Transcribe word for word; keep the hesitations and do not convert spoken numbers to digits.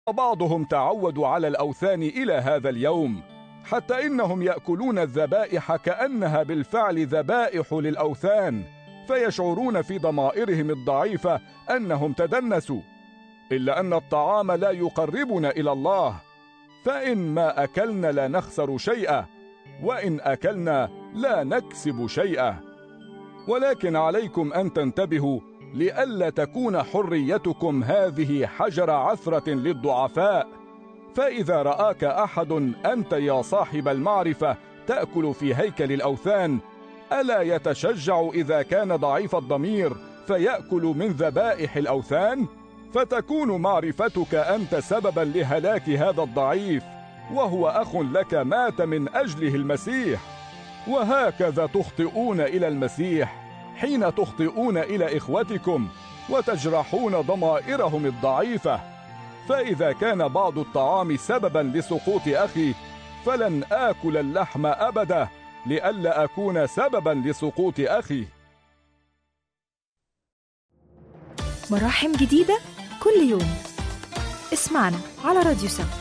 وبعضهم تعودوا على الأوثان إلى هذا اليوم، حتى إنهم يأكلون الذبائح كأنها بالفعل ذبائح للأوثان، فيشعرون في ضمائرهم الضعيفة أنهم تدنسوا. إلا أن الطعام لا يقربنا إلى الله، فإن ما أكلنا لا نخسر شيئا، وإن أكلنا لا نكسب شيئا. ولكن عليكم أن تنتبهوا لئلا تكون حريتكم هذه حجر عثرة للضعفاء. فإذا رآك أحد أنت يا صاحب المعرفة تأكل في هيكل الأوثان، ألا يتشجع إذا كان ضعيف الضمير فيأكل من ذبائح الأوثان؟ فتكون معرفتك أنت سببا لهلاك هذا الضعيف، وهو أخ لك مات من أجله المسيح. وهكذا تخطئون إلى المسيح حين تخطئون إلى إخوتكم وتجرحون ضمائرهم الضعيفة. فإذا كان بعض الطعام سببا لسقوط أخي، فلن آكل اللحم أبدا لئلا أكون سببا لسقوط أخي. مراحم جديدة كل يوم. اسمعنا على راديو سم.